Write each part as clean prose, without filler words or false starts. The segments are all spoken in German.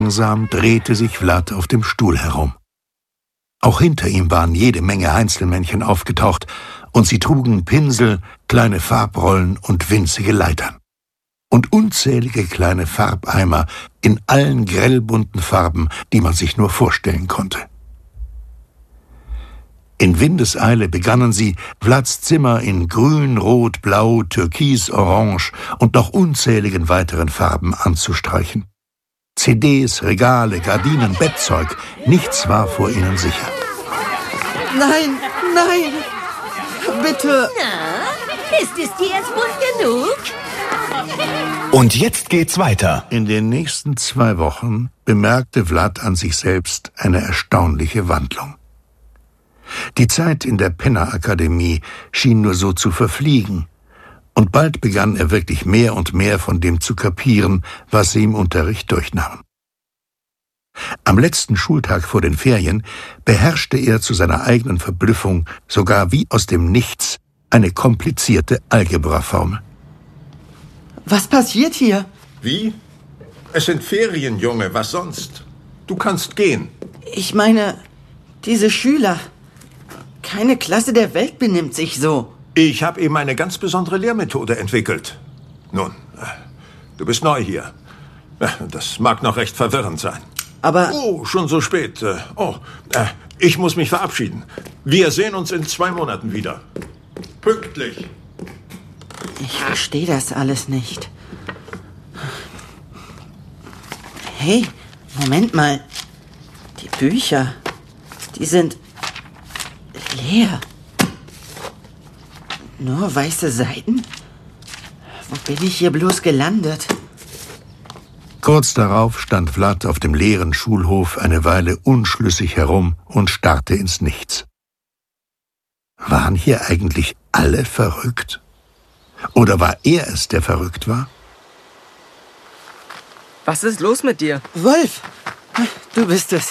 Langsam drehte sich Vlad auf dem Stuhl herum. Auch hinter ihm waren jede Menge Heinzelmännchen aufgetaucht, und sie trugen Pinsel, kleine Farbrollen und winzige Leitern. Und unzählige kleine Farbeimer in allen grellbunten Farben, die man sich nur vorstellen konnte. In Windeseile begannen sie, Vlads Zimmer in grün, rot, blau, türkis, orange und noch unzähligen weiteren Farben anzustreichen. CDs, Regale, Gardinen, Bettzeug, nichts war vor ihnen sicher. Nein, nein, bitte. Na, ist es dir jetzt bunt genug? Und jetzt geht's weiter. In den nächsten 2 Wochen bemerkte Vlad an sich selbst eine erstaunliche Wandlung. Die Zeit in der Penna-Akademie schien nur so zu verfliegen, und bald begann er wirklich mehr und mehr von dem zu kapieren, was sie im Unterricht durchnahmen. Am letzten Schultag vor den Ferien beherrschte er zu seiner eigenen Verblüffung sogar wie aus dem Nichts eine komplizierte Algebraformel. Was passiert hier? Wie? Es sind Ferien, Junge, was sonst? Du kannst gehen. Ich meine, diese Schüler. Keine Klasse der Welt benimmt sich so. Ich habe eben eine ganz besondere Lehrmethode entwickelt. Nun, du bist neu hier. Das mag noch recht verwirrend sein. Aber... Oh, schon so spät. Ich muss mich verabschieden. Wir sehen uns in 2 Monaten wieder. Pünktlich. Ich verstehe das alles nicht. Hey, Moment mal. Die Bücher, die sind leer. Nur weiße Seiten? Wo bin ich hier bloß gelandet? Kurz darauf stand Vlad auf dem leeren Schulhof eine Weile unschlüssig herum und starrte ins Nichts. Waren hier eigentlich alle verrückt? Oder war er es, der verrückt war? Was ist los mit dir? Wolf, du bist es.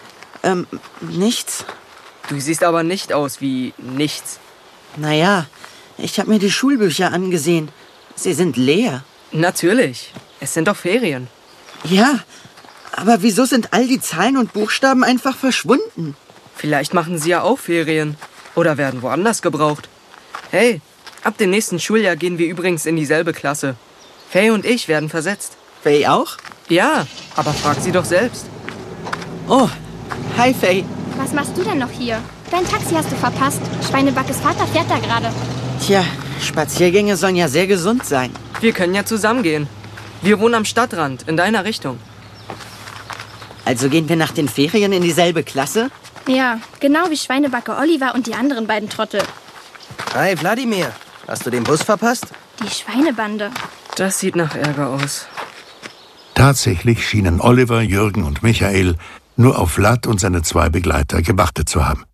Nichts. Du siehst aber nicht aus wie nichts. Naja, ich habe mir die Schulbücher angesehen. Sie sind leer. Natürlich. Es sind doch Ferien. Ja, aber wieso sind all die Zahlen und Buchstaben einfach verschwunden? Vielleicht machen sie ja auch Ferien. Oder werden woanders gebraucht. Hey, ab dem nächsten Schuljahr gehen wir übrigens in dieselbe Klasse. Faye und ich werden versetzt. Faye auch? Ja, aber frag sie doch selbst. Oh, hi Faye. Was machst du denn noch hier? Dein Taxi hast du verpasst. Schweinebackes Vater fährt da gerade. Tja, Spaziergänge sollen ja sehr gesund sein. Wir können ja zusammen gehen. Wir wohnen am Stadtrand, in deiner Richtung. Also gehen wir nach den Ferien in dieselbe Klasse? Ja, genau wie Schweinebacke Oliver und die anderen beiden Trottel. Hi, Wladimir. Hast du den Bus verpasst? Die Schweinebande. Das sieht nach Ärger aus. Tatsächlich schienen Oliver, Jürgen und Michael nur auf Vlad und seine 2 Begleiter gewartet zu haben.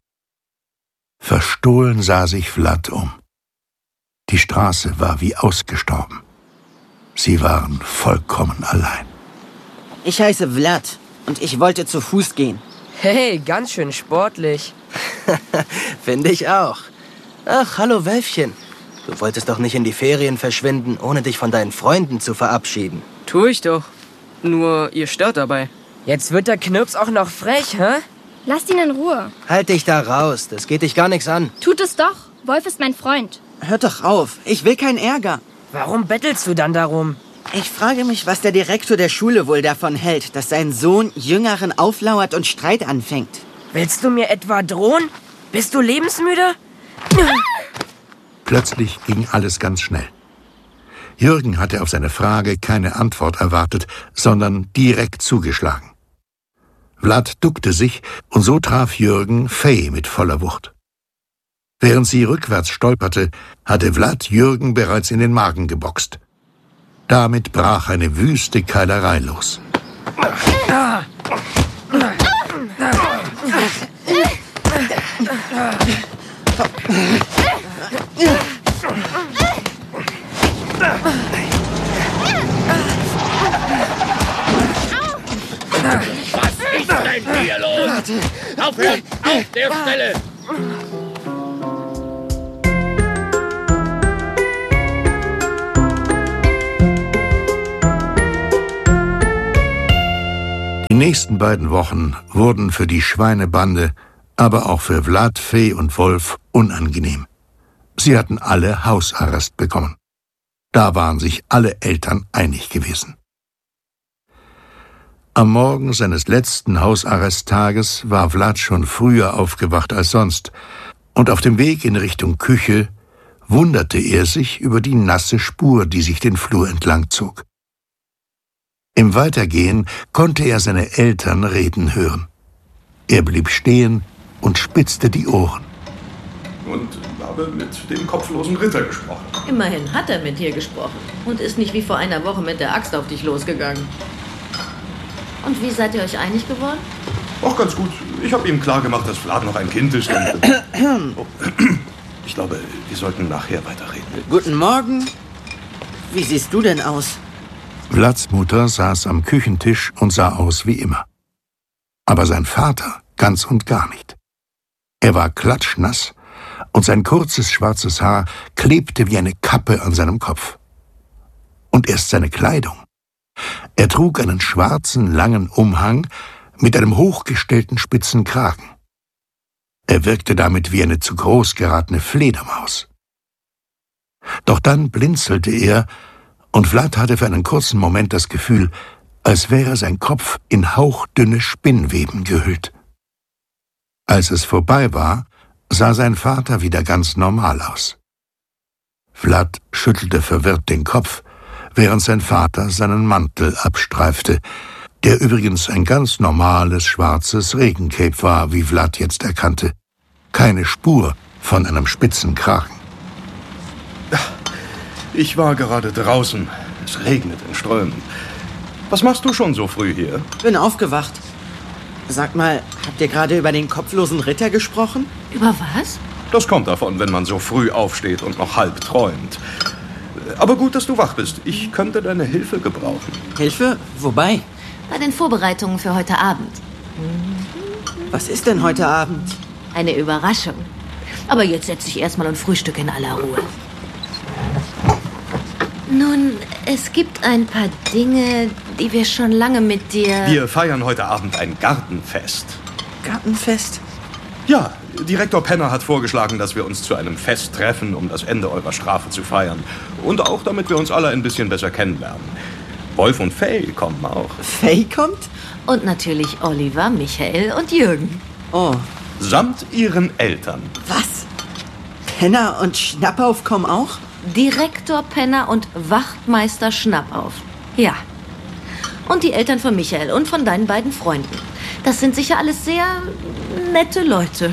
Verstohlen sah sich Vlad um. Die Straße war wie ausgestorben. Sie waren vollkommen allein. Ich heiße Vlad und ich wollte zu Fuß gehen. Hey, ganz schön sportlich. Finde ich auch. Ach, hallo Wölfchen. Du wolltest doch nicht in die Ferien verschwinden, ohne dich von deinen Freunden zu verabschieden. Tu ich doch. Nur, ihr stört dabei. Jetzt wird der Knirps auch noch frech, hä? Lasst ihn in Ruhe. Halt dich da raus, das geht dich gar nichts an. Tut es doch. Wolf ist mein Freund. Hört doch auf, ich will keinen Ärger. Warum bettelst du dann darum? Ich frage mich, was der Direktor der Schule wohl davon hält, dass sein Sohn Jüngeren auflauert und Streit anfängt. Willst du mir etwa drohen? Bist du lebensmüde? Plötzlich ging alles ganz schnell. Jürgen hatte auf seine Frage keine Antwort erwartet, sondern direkt zugeschlagen. Vlad duckte sich und so traf Jürgen Faye mit voller Wucht. Während sie rückwärts stolperte, hatte Vlad Jürgen bereits in den Magen geboxt. Damit brach eine wüste Keilerei los. Was ist denn hier los? Aufhören! Auf der Stelle! Die nächsten beiden Wochen wurden für die Schweinebande, aber auch für Vlad, Fee und Wolf unangenehm. Sie hatten alle Hausarrest bekommen. Da waren sich alle Eltern einig gewesen. Am Morgen seines letzten Hausarresttages war Vlad schon früher aufgewacht als sonst, und auf dem Weg in Richtung Küche wunderte er sich über die nasse Spur, die sich den Flur entlang zog. Im Weitergehen konnte er seine Eltern reden hören. Er blieb stehen und spitzte die Ohren. Und habe mit dem kopflosen Ritter gesprochen. Immerhin hat er mit dir gesprochen und ist nicht wie vor einer Woche mit der Axt auf dich losgegangen. Und wie seid ihr euch einig geworden? Auch ganz gut. Ich habe ihm klargemacht, dass Vlad noch ein Kind ist. Und ich glaube, wir sollten nachher weiterreden. Guten Morgen. Wie siehst du denn aus? Vlads Mutter saß am Küchentisch und sah aus wie immer. Aber sein Vater ganz und gar nicht. Er war klatschnass und sein kurzes schwarzes Haar klebte wie eine Kappe an seinem Kopf. Und erst seine Kleidung. Er trug einen schwarzen, langen Umhang mit einem hochgestellten spitzen Kragen. Er wirkte damit wie eine zu groß geratene Fledermaus. Doch dann blinzelte er, und Vlad hatte für einen kurzen Moment das Gefühl, als wäre sein Kopf in hauchdünne Spinnweben gehüllt. Als es vorbei war, sah sein Vater wieder ganz normal aus. Vlad schüttelte verwirrt den Kopf, während sein Vater seinen Mantel abstreifte, der übrigens ein ganz normales schwarzes Regencape war, wie Vlad jetzt erkannte. Keine Spur von einem spitzen Kragen. Ich war gerade draußen. Es regnet in Strömen. Was machst du schon so früh hier? Bin aufgewacht. Sag mal, habt ihr gerade über den kopflosen Ritter gesprochen? Über was? Das kommt davon, wenn man so früh aufsteht und noch halb träumt. Aber gut, dass du wach bist. Ich könnte deine Hilfe gebrauchen. Hilfe? Wobei? Bei den Vorbereitungen für heute Abend. Was ist denn heute Abend? Eine Überraschung. Aber jetzt setze ich erstmal und frühstücke in aller Ruhe. Nun, es gibt ein paar Dinge, die wir schon lange mit dir... Wir feiern heute Abend ein Gartenfest. Gartenfest? Ja, Direktor Penner hat vorgeschlagen, dass wir uns zu einem Fest treffen, um das Ende eurer Strafe zu feiern. Und auch, damit wir uns alle ein bisschen besser kennenlernen. Wolf und Fay kommen auch. Fay kommt? Und natürlich Oliver, Michael und Jürgen. Oh. Samt ihren Eltern. Was? Penner und Schnappauf kommen auch? Direktor Penner und Wachtmeister Schnappauf. Ja. Und die Eltern von Michael und von deinen beiden Freunden. Das sind sicher alles sehr nette Leute.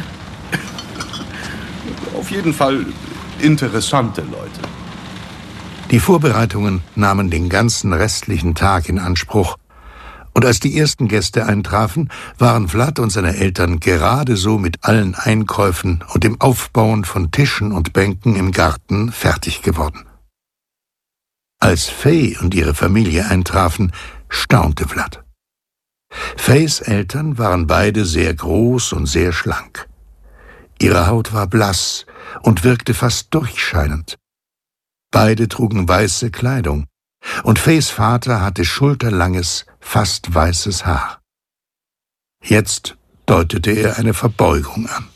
Auf jeden Fall interessante Leute. Die Vorbereitungen nahmen den ganzen restlichen Tag in Anspruch. Und als die ersten Gäste eintrafen, waren Vlad und seine Eltern gerade so mit allen Einkäufen und dem Aufbauen von Tischen und Bänken im Garten fertig geworden. Als Fay und ihre Familie eintrafen, staunte Vlad. Fays Eltern waren beide sehr groß und sehr schlank. Ihre Haut war blass und wirkte fast durchscheinend. Beide trugen weiße Kleidung, und Fays Vater hatte schulterlanges, fast weißes Haar. Jetzt deutete er eine Verbeugung an.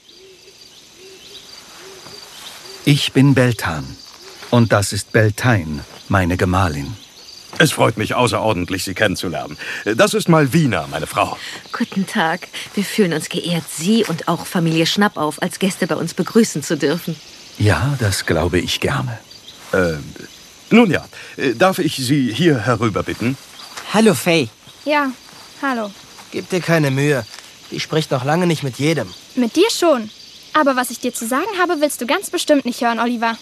Ich bin Beltan, und das ist Beltane, meine Gemahlin. Es freut mich außerordentlich, Sie kennenzulernen. Das ist Malvina, meine Frau. Guten Tag. Wir fühlen uns geehrt, Sie und auch Familie Schnappauf als Gäste bei uns begrüßen zu dürfen. Ja, das glaube ich gerne. Nun ja, darf ich Sie hier herüber bitten? Hallo, Fay. Ja, hallo. Gib dir keine Mühe. Die spricht noch lange nicht mit jedem. Mit dir schon. Aber was ich dir zu sagen habe, willst du ganz bestimmt nicht hören, Oliver.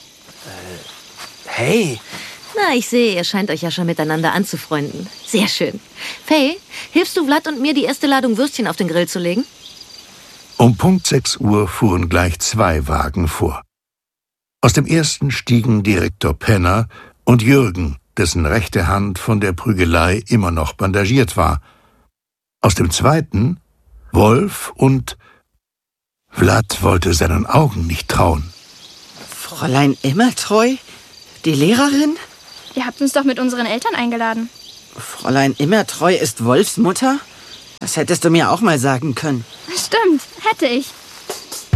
Hey. Na, ich sehe, ihr scheint euch ja schon miteinander anzufreunden. Sehr schön. Fay, hilfst du Vlad und mir, die erste Ladung Würstchen auf den Grill zu legen? Um Punkt 6 Uhr fuhren gleich 2 Wagen vor. Aus dem ersten stiegen Direktor Penner und Jürgen, dessen rechte Hand von der Prügelei immer noch bandagiert war. Aus dem zweiten Wolf und... Vlad wollte seinen Augen nicht trauen. Fräulein Immertreu? Die Lehrerin? Ihr habt uns doch mit unseren Eltern eingeladen. Fräulein Immertreu ist Wolfs Mutter? Das hättest du mir auch mal sagen können. Stimmt, hätte ich.